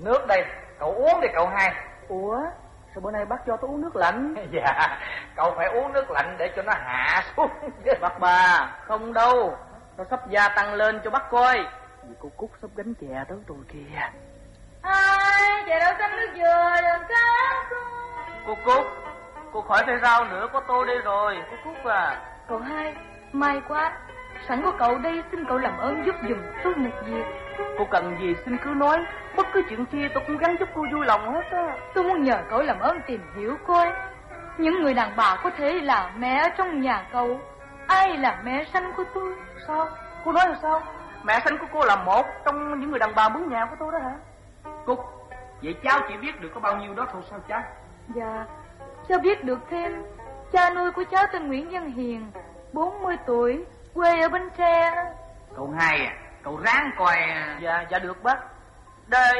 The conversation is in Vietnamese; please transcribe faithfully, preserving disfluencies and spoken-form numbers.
Nước đây, cậu uống đi cậu hai. Ủa, sao bữa nay bác cho tôi uống nước lạnh? Dạ, cậu phải uống nước lạnh để cho nó hạ xuống. Bác bà, không đâu, nó sắp gia tăng lên cho bác coi. Vì cô Cúc sắp gánh chè tới rồi kìa. Ai, chè đậu xanh nước dừa, đường cá. Cô Cúc, cô khỏi phải rau nữa, có tôi đây rồi, cô Cúc à. Cậu hai, may quá, sẵn có cậu đây xin cậu làm ơn giúp giùm tôi một việc. Cô cần gì xin cứ nói, bất cứ chuyện chi tôi cũng gắng giúp cô vui lòng hết á. Tôi muốn nhờ cậu làm ơn tìm hiểu coi, những người đàn bà có thể là mẹ ở trong nhà cậu, ai là mẹ sanh của tôi? Sao? Cô nói là sao? Mẹ sanh của cô là một trong những người đàn bà mướn nhà của tôi đó hả? Cúc, vậy cháu chỉ biết được có bao nhiêu đó thôi sao cháu? Dạ, cháu biết được thêm. Cha nuôi của cháu tên Nguyễn Văn Hiền, bốn mươi tuổi, quê ở Bến Tre. Cậu hai à, cậu ráng coi. Dạ, dạ được bác. Đây,